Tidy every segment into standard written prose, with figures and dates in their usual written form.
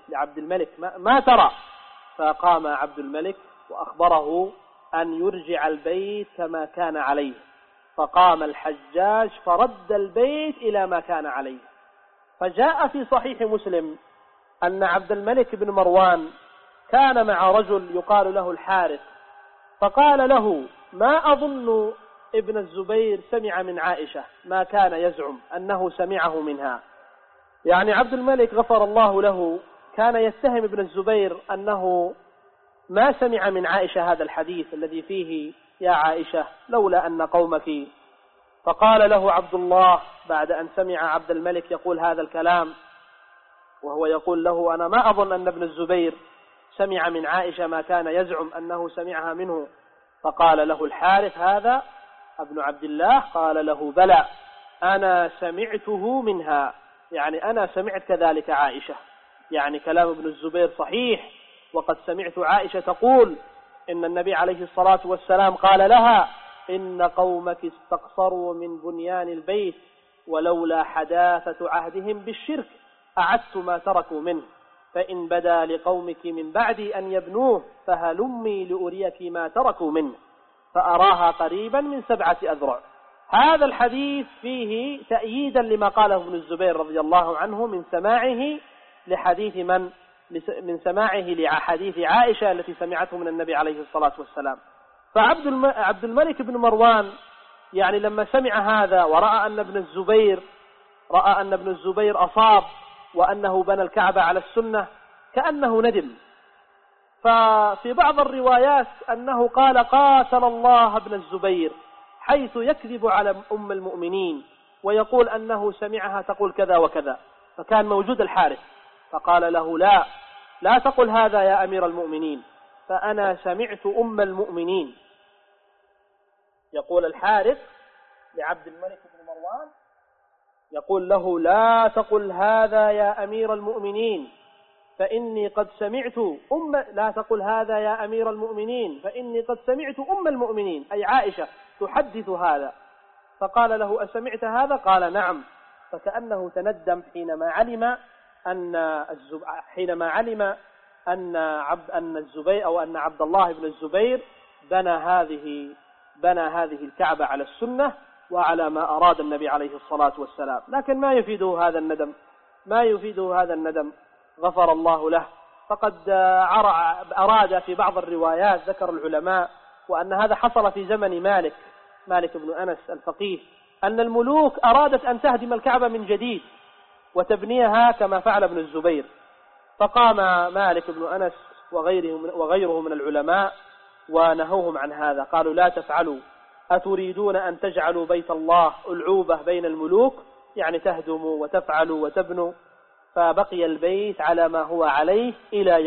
لعبد الملك ما ترى؟ فقام عبد الملك وأخبره أن يرجع البيت كما كان عليه، فقام الحجاج فرد البيت إلى ما كان عليه. فجاء في صحيح مسلم أن عبد الملك بن مروان كان مع رجل يقال له الحارث، فقال له: ما أظن ابن الزبير سمع من عائشة ما كان يزعم أنه سمعه منها. يعني عبد الملك غفر الله له كان يتهم ابن الزبير أنه ما سمع من عائشة هذا الحديث الذي فيه: يا عائشة لولا أن قومك. فقال له عبد الله بعد أن سمع عبد الملك يقول هذا الكلام، وهو يقول له: أنا ما أظن أن ابن الزبير سمع من عائشة ما كان يزعم أنه سمعها منه. فقال له الحارث: هذا ابن عبد الله؟ قال له: بلى، أنا سمعته منها، يعني أنا سمعت كذلك عائشة. يعني كلام ابن الزبير صحيح، وقد سمعت عائشة تقول إن النبي عليه الصلاة والسلام قال لها: إن قومك استقصروا من بنيان البيت، ولولا حداثة عهدهم بالشرك أعدت ما تركوا منه، فإن بدا لقومك من بعد أن يبنوه فهلمي لأريك ما تركوا منه، فأراها قريبا من 7 أذرع. هذا الحديث فيه تأييدا لما قاله ابن الزبير رضي الله عنه من سماعه لحديث من سماعه لحديث عائشة التي سمعته من النبي عليه الصلاة والسلام. فعبد الملك بن مروان يعني لما سمع هذا ورأى أن ابن الزبير أصاب وأنه بنى الكعبة على السنة كأنه ندم. ففي بعض الروايات أنه قال: قاتل الله ابن الزبير، حيث يكذب على أم المؤمنين ويقول أنه سمعها تقول كذا وكذا. فكان موجود الحارث، فقال له: لا تقل هذا يا أمير المؤمنين، فأنا سمعت أم المؤمنين. يقول الحارث لعبد الملك بن مروان، يقول له: لا تقل هذا يا أمير المؤمنين فإني قد سمعت لا تقل هذا يا أمير المؤمنين فإني قد سمعت أم المؤمنين أي عائشة تحدث هذا. فقال له: أسمعت هذا؟ قال: نعم. فكأنه تندم حينما علم أن عبد الله بن الزبير بنى هذه الكعبة على السنة وعلى ما أراد النبي عليه الصلاة والسلام. لكن ما يفيده هذا الندم، غفر الله له. فقد أراد في بعض الروايات ذكر العلماء وأن هذا حصل في زمن مالك بن أنس الفقيه، أن الملوك أرادت أن تهدم الكعبة من جديد وتبنيها كما فعل ابن الزبير، فقام مالك بن أنس وغيره من العلماء ونهوهم عن هذا، قالوا: لا تفعلوا، أتريدون أن تجعلوا بيت الله ألعوبة بين الملوك، يعني تهدموا وتفعلوا وتبنوا. فبقي البيت على ما هو عليه إلى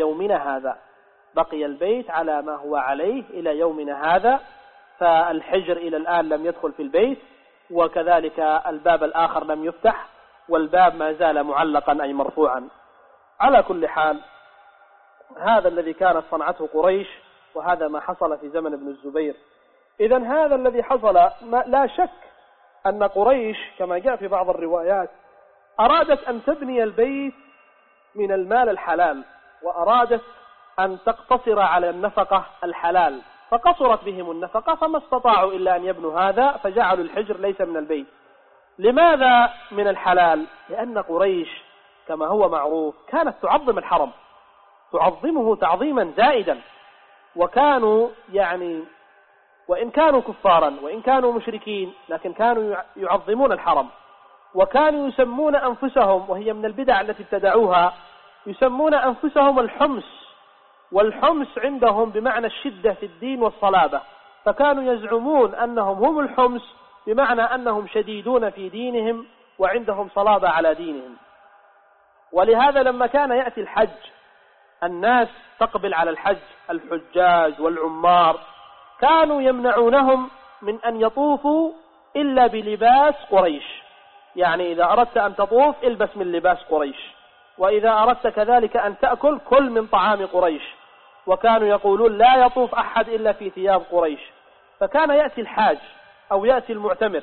يومنا هذا، فالحجر إلى الآن لم يدخل في البيت، وكذلك الباب الآخر لم يفتح، والباب ما زال معلقا أي مرفوعا. على كل حال، هذا الذي كانت صنعته قريش، وهذا ما حصل في زمن ابن الزبير. إذن هذا الذي حصل لا شك أن قريش كما جاء في بعض الروايات أرادت أن تبني البيت من المال الحلال، وأرادت أن تقتصر على النفقة الحلال، فقصرت بهم النفقة فما استطاعوا إلا أن يبنوا هذا، فجعلوا الحجر ليس من البيت. لماذا من الحلال؟ لأن قريش كما هو معروف كانت تعظم الحرم، تعظمه تعظيما زائدا، وكانوا وإن كانوا كفارا وإن كانوا مشركين لكن كانوا يعظمون الحرم، وكانوا يسمون أنفسهم، وهي من البدع التي ابتدعوها، يسمون أنفسهم الحمص، والحمص عندهم بمعنى الشدة في الدين والصلابة، فكانوا يزعمون أنهم هم الحمص بمعنى أنهم شديدون في دينهم وعندهم صلابة على دينهم. ولهذا لما كان يأتي الحج الناس تقبل على الحج، الحجاج والعمار، كانوا يمنعونهم من أن يطوفوا إلا بلباس قريش، يعني إذا أردت أن تطوف البس من لباس قريش، وإذا أردت كذلك أن تأكل كل من طعام قريش، وكانوا يقولون لا يطوف أحد إلا في ثياب قريش. فكان يأتي الحاج أو يأتي المعتمر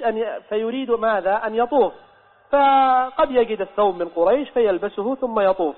فيريد ماذا؟ أن يطوف، فقد يجد الثوب من قريش فيلبسه ثم يطوف،